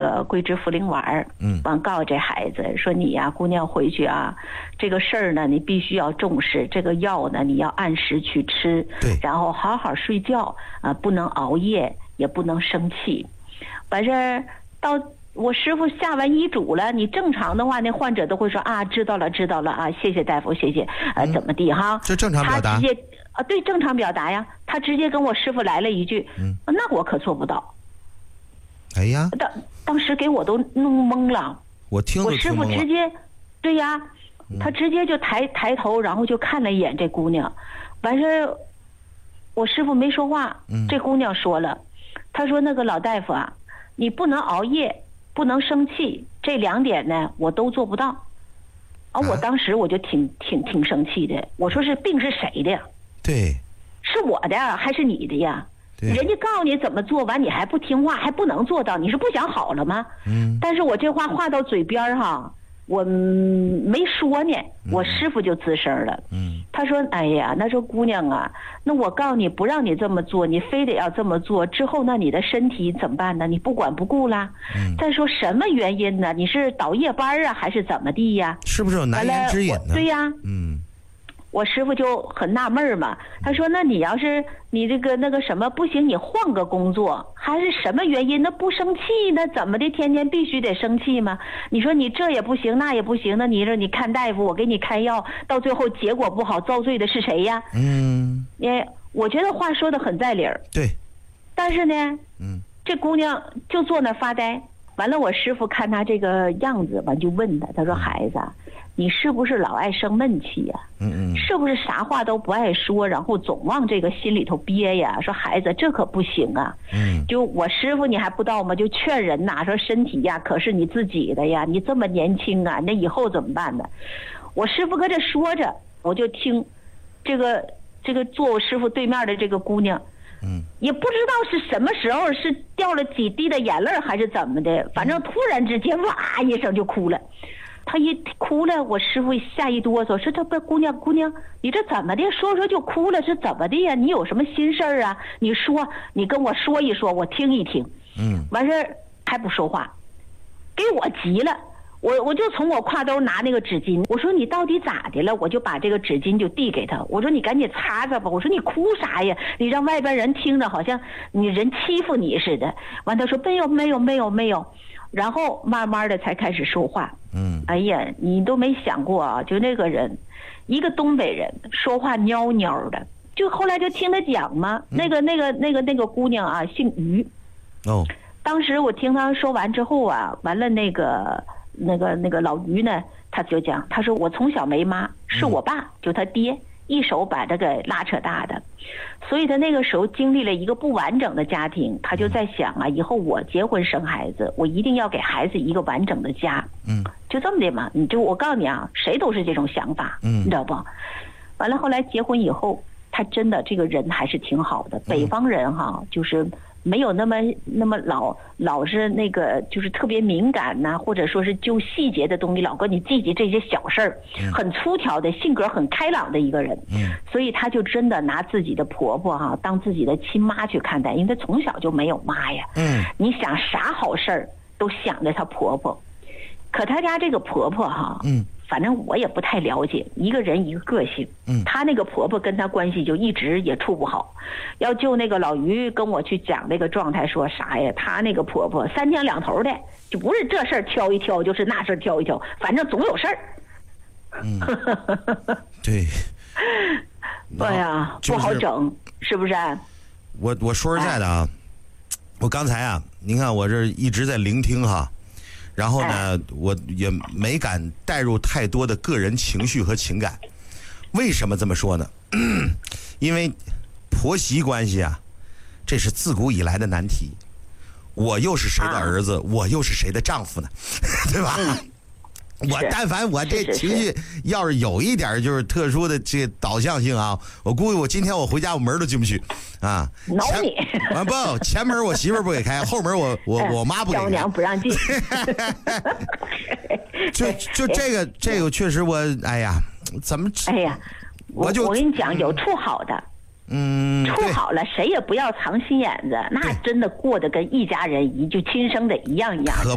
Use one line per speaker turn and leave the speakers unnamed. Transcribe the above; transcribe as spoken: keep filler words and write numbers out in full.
个桂枝茯苓丸，
嗯，
完告诉这孩子说你呀、啊，姑娘回去啊，这个事儿呢你必须要重视，这个药呢你要按时去吃，
对，
然后好好睡觉啊、呃，不能熬夜，也不能生气。完事儿到我师傅下完医嘱了，你正常的话，那患者都会说啊，知道了，知道了啊，谢谢大夫，谢谢，呃，怎么地哈？
这正常表达。
他直接啊，对，正常表达呀。他直接跟我师傅来了一句，
嗯，
那我可做不到。
哎呀，
当当时给我都弄懵了。
我听都
我师傅直接，对呀，他直接就抬抬头，然后就看了一眼这姑娘，完事儿，我师傅没说话，
嗯，
这姑娘说了，他说那个老大夫啊，你不能熬夜。不能生气，这两点呢我都做不到。啊，我当时我就挺挺挺生气的。我说是病是谁的呀？
对，
是我的还是你的呀？
对，
人家告诉你怎么做，完你还不听话，还不能做到，你是不想好了吗？
嗯。
但是我这话话到嘴边哈，我没说呢，我师傅就吱声了。
嗯。
他说：“哎呀，那说姑娘啊，那我告诉你，不让你这么做，你非得要这么做，之后那你的身体怎么办呢？你不管不顾啦。
嗯。
再说什么原因呢？你是倒夜班啊，还是怎么地呀？
是不是有难言之隐呢？
对呀。
嗯。
我师傅就很纳闷嘛，他说：那你要是你这个那个什么不行，你换个工作，还是什么原因？那不生气，那怎么的？天天必须得生气吗？你说你这也不行，那也不行，那你说你看大夫，我给你开药，到最后结果不好，遭罪的是谁呀？
嗯，
哎，我觉得话说的很在理儿。
对。
但是呢，
嗯，
这姑娘就坐那发呆。完了，我师傅看她这个样子，完就问她，他说：“孩子，你是不是老爱生闷气呀？
嗯嗯，
是不是啥话都不爱说，然后总往这个心里头憋呀？说孩子，这可不行啊！
嗯，
就我师傅你还不知道吗？就劝人呐，说身体呀，可是你自己的呀，你这么年轻啊，那以后怎么办呢？我师傅搁这说着，我就听这个这个坐我师傅对面的这个姑娘。”
嗯，
也不知道是什么时候，是掉了几滴的眼泪还是怎么的，反正突然之间哇一声就哭了。他一哭了，我师傅吓一哆嗦，说：“这不姑娘姑娘，你这怎么的？说说就哭了，是怎么的呀？你有什么心事儿啊？你说，你跟我说一说，我听一听。”
嗯，
完事儿还不说话，给我急了。我我就从我挎兜拿那个纸巾，我说你到底咋的了？我就把这个纸巾就递给他，我说你赶紧擦擦吧。我说你哭啥呀？你让外边人听着好像你人欺负你似的。完他说没有没有没有没有，然后慢慢的才开始说话。
嗯，
哎呀，你都没想过啊，就那个人，一个东北人说话蔫蔫的，就后来就听他讲嘛，嗯、那个那个那个那个姑娘啊，姓于。
哦，
当时我听他说完之后啊，完了那个。那个那个老于呢，他就讲，他说我从小没妈，是我爸、嗯、就他爹一手把这个拉扯大的，所以他那个时候经历了一个不完整的家庭，他就在想啊，以后我结婚生孩子，我一定要给孩子一个完整的家，嗯，就这么的嘛。你就我告诉你啊，谁都是这种想法，嗯，你知道不？完了后来结婚以后，他真的这个人还是挺好的，北方人哈，就是没有那么那么老老是那个就是特别敏感呐、啊，或者说是就细节的东西老跟你记记这些小事儿，很粗条的性格很开朗的一个人，嗯，所以他就真的拿自己的婆婆哈、啊、当自己的亲妈去看待，因为他从小就没有妈呀，嗯，你想啥好事儿都想着她婆婆，可他家这个婆婆哈、啊，嗯。反正我也不太了解，一个人一个个性。嗯，她那个婆婆跟她关系就一直也处不好。要就那个老于跟我去讲那个状态，说啥呀？她那个婆婆三天两头的，就不是这事儿挑一挑，就是那事儿挑一挑，反正总有事儿。
嗯，对。
哎呀，不好整，是不是？
我我说实在的啊，我刚才啊，您看我这一直在聆听哈。然后呢，我也没敢带入太多的个人情绪和情感。为什么这么说呢？因为婆媳关系啊，这是自古以来的难题。我又是谁的儿子，我又是谁的丈夫呢？对吧？我但凡我这情绪要是有一点就是特殊的这导向性啊，我估计我今天我回家我门都进不去啊！
挠你
啊不，前门我媳妇不给开，后门我我我妈不给开，
丈母娘不让进。
就就这个这个确实我哎呀，怎么？
哎呀，我就我跟你讲，有处好的。嗯，处好了，谁也不要藏心眼子，那真的过得跟一家人一就亲生的一样一样的。